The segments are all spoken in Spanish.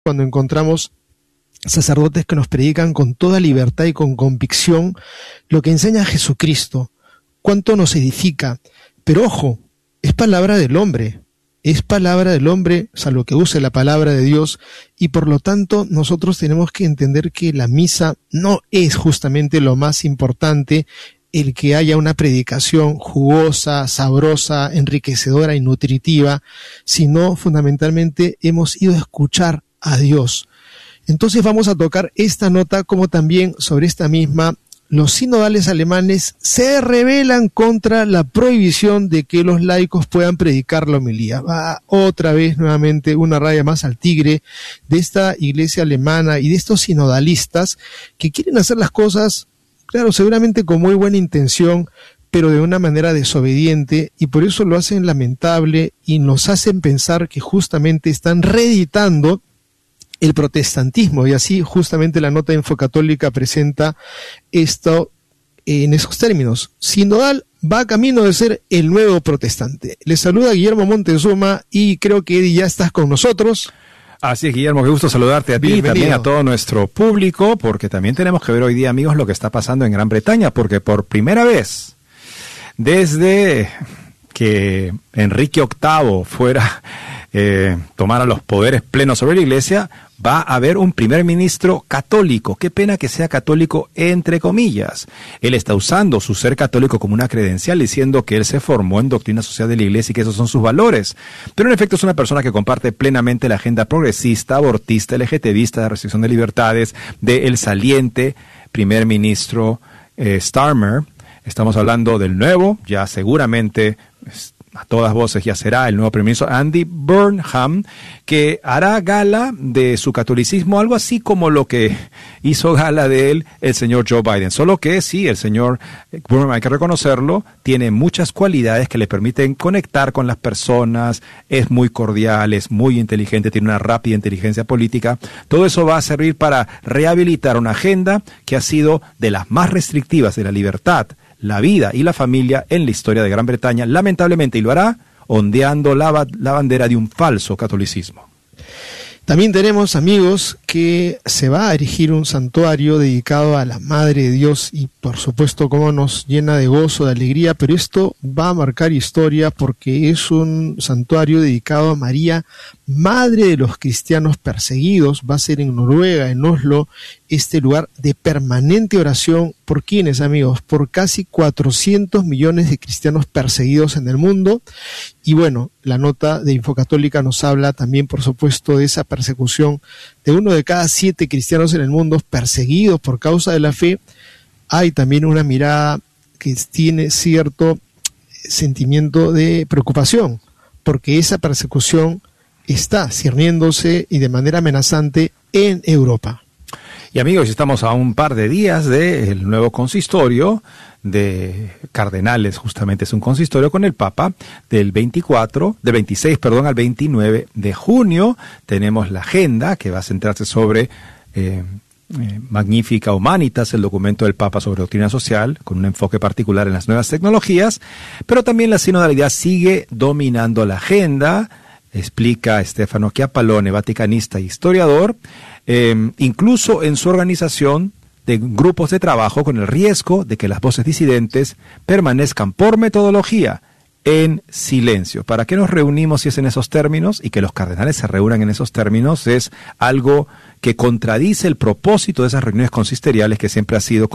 cuando encontramos sacerdotes que nos predican con toda libertad y con convicción lo que enseña Jesucristo, cuánto nos edifica. Pero ojo, es palabra del hombre, salvo que use la palabra de Dios, y por lo tanto nosotros tenemos que entender que la misa no es justamente lo más importante, el que haya una predicación jugosa, sabrosa, enriquecedora y nutritiva, sino fundamentalmente hemos ido a escuchar a Dios. Entonces vamos a tocar esta nota, como también sobre esta misma, los sinodales alemanes se rebelan contra la prohibición de que los laicos puedan predicar la homilía. Va otra vez nuevamente una raya más al tigre de esta iglesia alemana y de estos sinodalistas que quieren hacer las cosas, claro, seguramente con muy buena intención, pero de una manera desobediente, y por eso lo hacen lamentable y nos hacen pensar que justamente están reeditando el protestantismo, y así justamente la nota de Infocatólica presenta esto en esos términos. Sinodal va camino de ser el nuevo protestante. Les saluda Guillermo Montezuma y creo que Eddie ya estás con nosotros. Así es, Guillermo, qué gusto saludarte a ti y también a todo nuestro público, porque también tenemos que ver hoy día, amigos, lo que está pasando en Gran Bretaña, porque por primera vez desde que Enrique VIII tomara los poderes plenos sobre la Iglesia, va a haber un primer ministro católico. Qué pena que sea católico entre comillas. Él está usando su ser católico como una credencial, diciendo que él se formó en doctrina social de la Iglesia y que esos son sus valores. Pero en efecto es una persona que comparte plenamente la agenda progresista, abortista, LGTBista, de restricción de libertades, del saliente primer ministro Starmer. Estamos hablando del nuevo, ya seguramente a todas voces ya será el nuevo primer ministro Andy Burnham, que hará gala de su catolicismo, algo así como lo que hizo gala de él el señor Joe Biden. Solo que sí, el señor Burnham, hay que reconocerlo, tiene muchas cualidades que le permiten conectar con las personas, es muy cordial, es muy inteligente, tiene una rápida inteligencia política. Todo eso va a servir para rehabilitar una agenda que ha sido de las más restrictivas de la libertad, la vida y la familia en la historia de Gran Bretaña, lamentablemente, y lo hará ondeando la bandera de un falso catolicismo. También tenemos, amigos, que se va a erigir un santuario dedicado a la Madre de Dios y por supuesto cómo nos llena de gozo, de alegría, pero esto va a marcar historia porque es un santuario dedicado a María, Madre de los cristianos perseguidos. Va a ser en Noruega, en Oslo, este lugar de permanente oración. ¿Por quiénes, amigos? Por casi 400 millones de cristianos perseguidos en el mundo. Y bueno, la nota de Infocatólica nos habla también, por supuesto, de esa persecución de 1 de cada 7 cristianos en el mundo perseguidos por causa de la fe. Hay también una mirada que tiene cierto sentimiento de preocupación, porque esa persecución está cerniéndose y de manera amenazante en Europa. Y amigos, estamos a un par de días del nuevo consistorio de cardenales, justamente es un consistorio con el Papa, del 26 al 29 de junio. Tenemos la agenda que va a centrarse sobre Magnificat Humanitas, el documento del Papa sobre doctrina social, con un enfoque particular en las nuevas tecnologías, pero también la sinodalidad sigue dominando la agenda, explica Stefano Chiappalone, vaticanista e historiador, incluso en su organización de grupos de trabajo con el riesgo de que las voces disidentes permanezcan por metodología en silencio. ¿Para qué nos reunimos si es en esos términos? Y que los cardenales se reúnan en esos términos es algo que contradice el propósito de esas reuniones consisteriales que siempre ha sido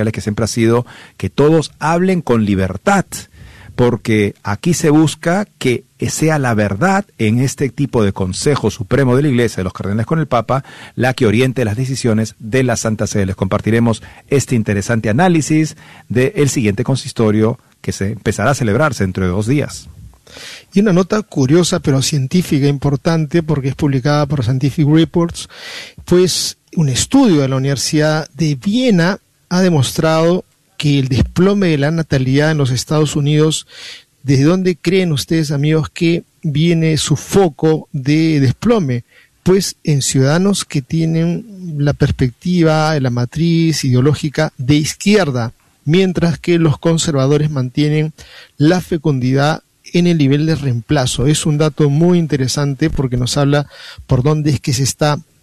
que todos hablen con libertad, porque aquí se busca que sea la verdad en este tipo de Consejo Supremo de la Iglesia, de los cardenales con el Papa, la que oriente las decisiones de la Santa Sede. Les compartiremos este interesante análisis del siguiente consistorio que se empezará a celebrarse dentro de 2 días. Y una nota curiosa pero científica importante, porque es publicada por Scientific Reports, pues un estudio de la Universidad de Viena ha demostrado que el desplome de la natalidad en los Estados Unidos, ¿desde dónde creen ustedes, amigos, que viene su foco de desplome? Pues en ciudadanos que tienen la perspectiva, la matriz ideológica de izquierda, mientras que los conservadores mantienen la fecundidad en el nivel de reemplazo. Es un dato muy interesante porque nos habla por dónde es que se está